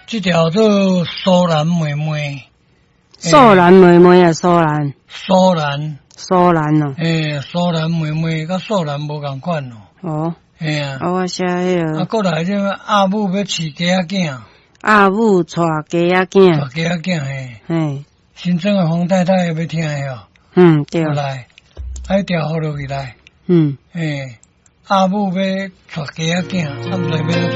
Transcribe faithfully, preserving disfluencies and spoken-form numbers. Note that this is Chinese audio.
这条做苏兰妹妹。 苏兰妹妹啊，苏兰。 苏兰。 苏兰哦。 诶，苏兰妹妹甲苏兰无共款咯。 哦。 嘿啊。 啊，我写迄个。 啊，过来这阿母要饲鸡仔囝。 阿母带鸡仔囝。 带鸡仔囝嘿。 嘿。 新庄的黄太太要听的哦。 嗯，对。 过来，爱调好落去来。 嗯。 诶，阿母要带鸡仔囝，啊，毋知要。